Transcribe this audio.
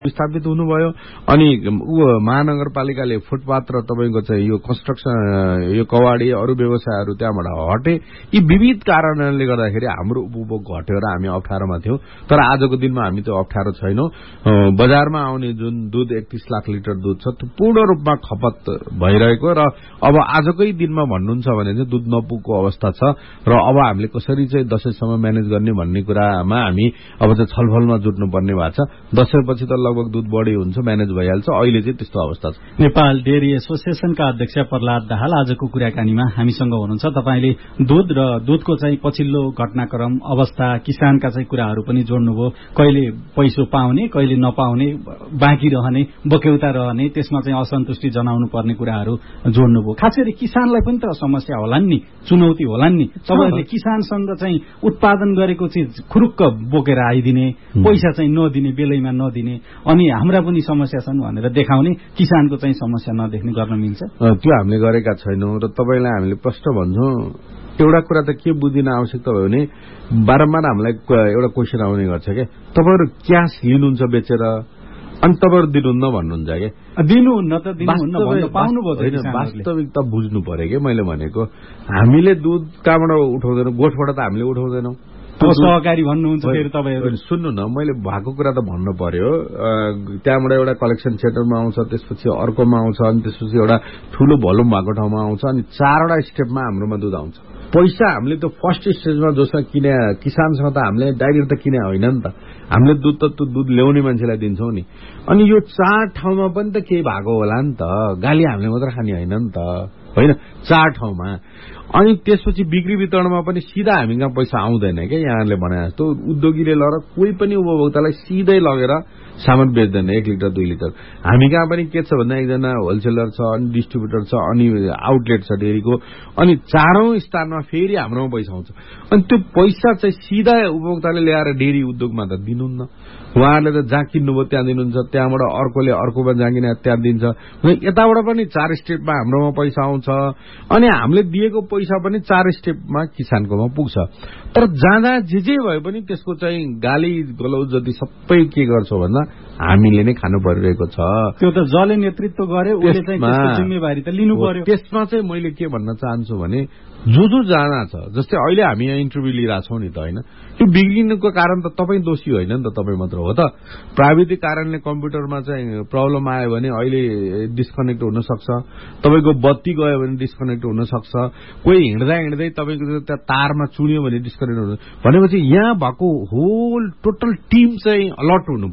स्थापित हुनुभयो अनि महानगरपालिकाले फुटपाथ र तपाईको चाहिँ यो कन्स्ट्रक्सन यो कवाडी अरू व्यवसायहरू त्यहाँबाट हटे। यी विविध कारणहरूले गर्दाखेरि हाम्रो उपभोग घट्यो र हामी अप्ठ्यारोमा थियौं। तर आजको दिनमा हामी त्यो अप्ठ्यारो छैनौं। बजारमा आउने जुन दूध 31 लाख लिटर दूध छ त्यो पूर्ण रूपमा खपत भइरहेको र अब आजकै दिनमा भन्नुहुन्छ भने चाहिँ दूध नपुगको अवस्था छ र अब हामीले कसरी चाहिँ दशैंसम्म म्यानेज गर्ने भन्ने कुरामा हामी अब चाहिँ छलफलमा जुट्नुपर्ने भएको छ। दशैंपछि त लगभग दूध बढी हुन्छ, म्यानेज भइहाल्छ। अहिले चाहिँ त्यस्तो अवस्था छ। नेपाल डेयरी एसोसिएसनका अध्यक्ष प्रहलाद दाहाल आजको कुराकानीमा हामीसँग हुनुहुन्छ। तपाईले दूध र दूधको चाहिँ पछिल्लो घटनाक्रम अवस्था किसानका चाहिँ कुराहरू पनि जोड्नुभयो। कहिले पैसो पाउने, कहिले नपाउने, बाँकी रहने, बक्यौता रहने, त्यसमा चाहिँ असन्तुष्टि जनाउनु पर्ने कुराहरू जोड्नुभयो। खास गरी किसानलाई पनि त समस्या होलान् नि, चुनौती होलान् नि। तपाईहरुले किसानसँग चाहिँ उत्पादन गरेको चीज खुरुक्क बोकेर आइदिने, पैसा चाहिँ नदिने, बेलैमा नदिने, अनि हाम्रा पनि समस्या छन् भनेर देखाउने, किसानको चाहिँ समस्या नदेख्ने गर्न मिल्छ? त्यो हामीले गरेका छैनौं र तपाईलाई हामीले प्रश्न भन्छौं। एउटा कुरा त के बुझिन आवश्यकता भयो भने बारम्बार हामीलाई एउटा क्वेशन आउने गर्छ के तपाईहरु क्याश लिनुहुन्छ बेचेर अनि तपाईहरु दिनुहुन्न भन्नुहुन्छ के दिनुहुन्न त दिनुहुन्न भन्न पाउनु भयो। वास्तविकता बुझ्नु पर्यो के मैले भनेको हामीले दूध कहाँबाट उठाउँदैनौं, गोठबाट त हामीले उठाउँदैनौं। सहकारी भन्नुहुन्छ फेरि तपाईहरु सुन्नु न, मैले भएको कुरा त भन्नु पर्यो। त्यहाँबाट एउटा कलेक्सन सेन्टरमा आउँछ, त्यसपछि अर्कोमा आउँछ, अनि त्यसपछि एउटा ठूलो भोल्युम भएको ठाउँमा आउँछ, अनि 4वटा स्टेपमा हाम्रोमा दूध आउँछ। पैसा हामीले त्यो फर्स्ट स्टेजमा जोसँग किने किसानसँग त हामीले डाइरेक्ट त किने होइन नि त। हामीले दूध त त्यो दूध ल्याउने मान्छेलाई दिन्छौं नि। अनि यो 4 ठाउँमा पनि त केही भएको होला नि त। गाली हामीले मात्र खाने होइन नि त, होइन? 4 ठाउँमा। अनि त्यसपछि बिक्री वितरणमा पनि सिधा हामी कहाँ पैसा आउँदैन क्या। यहाँले भने जस्तो उद्योगीले लगेर कोही पनि उपभोक्तालाई सिधै लगेर सामान बेच्दैन 1 लिटर 2 लिटर। हामी कहाँ पनि के छ भन्दा एकजना होलसेलर छ, अनि डिस्ट्रिब्युटर छ, अनि आउटलेट छ डेरीको, अनि 4औं स्थानमा फेरि हाम्रोमा पैसा आउँछ। अनि त्यो पैसा चाहिँ सिधा उपभोक्ताले ल्याएर डेरी उद्योगमा त दिनुहुन्न। उहाँहरूले त जहाँ किन्नुभयो त्यहाँ दिनुहुन्छ, त्यहाँबाट अर्कोले अर्कोमा जहाँ किने त्यहाँ दिन्छ। यताबाट पनि 4 स्टेपमा हाम्रोमा पैसा आउँछ, अनि हामीले दिएको पैसा पनि 4 स्टेपमा किसानकोमा पुग्छ। तर जाँदा जे भए पनि त्यसको चाहिँ गाली गलौज जति सबै के गर्छौ भन्दा हामीले नै खानु परिरहेको छ। त्यो त जले नेतृत्व गर्यो, उसले चाहिँ त्यसको जिम्मेवारी त लिनु पर्यो। त्यसमा चाहिँ मैले के भन्न चाहन्छु भने जो जाना छ, जस्तै अहिले हामी यहाँ इन्टरभ्यू लिइरहेछौं नि त, होइन? त्यो बिग्रिनुको कारण त तपाई दोषी होइन नि त, तपाई मात्र हो त। प्राविधिक कारणले कम्प्युटरमा चाहिँ प्रब्लम आयो भने अहिले डिस्कनेक्ट हुन सक्छ, तपाईको बत्ती गयो भने डिस्कनेक्ट हुन सक्छ, कोही हिँड्दै तपाईको त्यहाँ तारमा चुन्यो भने डिस्कनेक्ट हुन, भनेपछि यहाँ भएको होल टोटल टिम चाहिँ अलर्ट हुनु